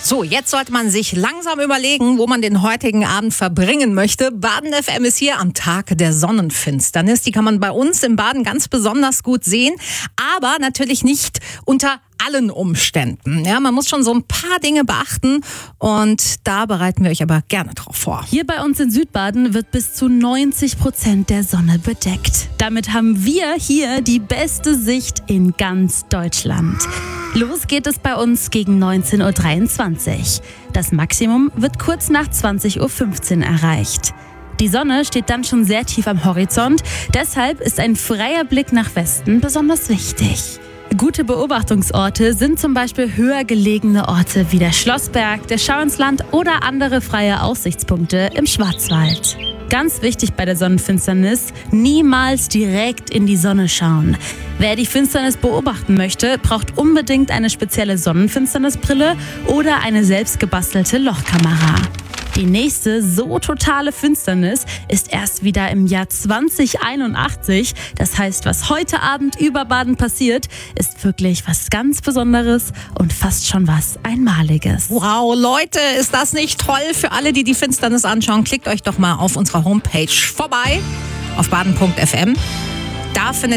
So, jetzt sollte man sich langsam überlegen, wo man den heutigen Abend verbringen möchte. Baden FM ist hier am Tag der Sonnenfinsternis. Die kann man bei uns im Baden ganz besonders gut sehen, aber natürlich nicht unter allen Umständen. Ja, man muss schon so ein paar Dinge beachten und da bereiten wir euch aber gerne drauf vor. Hier bei uns in Südbaden wird bis zu 90% der Sonne bedeckt. Damit haben wir hier die beste Sicht in ganz Deutschland. Los geht es bei uns gegen 19.23 Uhr. Das Maximum wird kurz nach 20.15 Uhr erreicht. Die Sonne steht dann schon sehr tief am Horizont, deshalb ist ein freier Blick nach Westen besonders wichtig. Gute Beobachtungsorte sind zum Beispiel höher gelegene Orte wie der Schlossberg, der Schauinsland oder andere freie Aussichtspunkte im Schwarzwald. Ganz wichtig bei der Sonnenfinsternis, niemals direkt in die Sonne schauen. Wer die Finsternis beobachten möchte, braucht unbedingt eine spezielle Sonnenfinsternisbrille oder eine selbstgebastelte Lochkamera. Die nächste so totale Finsternis ist erst wieder im Jahr 2081. Das heißt, was heute Abend über Baden passiert, ist wirklich was ganz Besonderes und fast schon was Einmaliges. Wow, Leute, ist das nicht toll? Für alle, die die Finsternis anschauen, klickt euch doch mal auf unserer Homepage vorbei auf baden.fm. Da findet